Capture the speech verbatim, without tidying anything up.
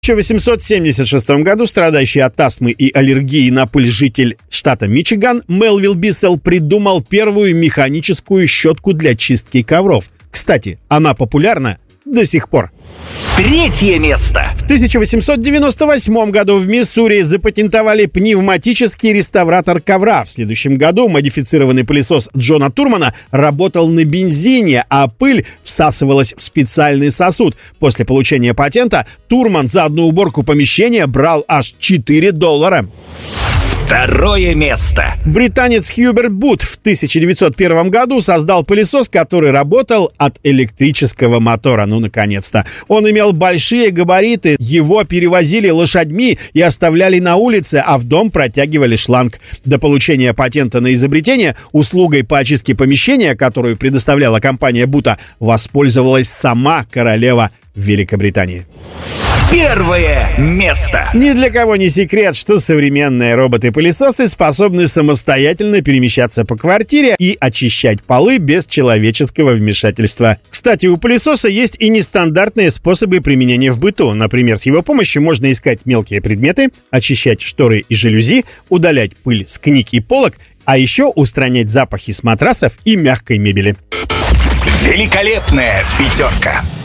В тысяча восемьсот семьдесят шестом году страдающий от астмы и аллергии на пыль житель штата Мичиган Мелвилл Биссел придумал первую механическую щетку для чистки ковров. Кстати, она популярна до сих пор. Третье место. В тысяча восемьсот девяносто восьмом году в Миссури запатентовали пневматический реставратор ковра. В следующем году модифицированный пылесос Джона Турмана работал на бензине, а пыль всасывалась в специальный сосуд. После получения патента Турман за одну уборку помещения брал аж четыре доллара. Второе место. Британец Хьюберт Бут в тысяча девятьсот первом году создал пылесос, который работал от электрического мотора. Ну, наконец-то. Он имел большие габариты, его перевозили лошадьми и оставляли на улице, а в дом протягивали шланг. До получения патента на изобретение услугой по очистке помещения, которую предоставляла компания Бута, воспользовалась сама королева Великобритании. Первое место. Ни для кого не секрет, что современные роботы-пылесосы способны самостоятельно перемещаться по квартире и очищать полы без человеческого вмешательства. Кстати, у пылесоса есть и нестандартные способы применения в быту. Например, с его помощью можно искать мелкие предметы, очищать шторы и жалюзи, удалять пыль с книг и полок, а еще устранять запахи с матрасов и мягкой мебели. Великолепная пятерка.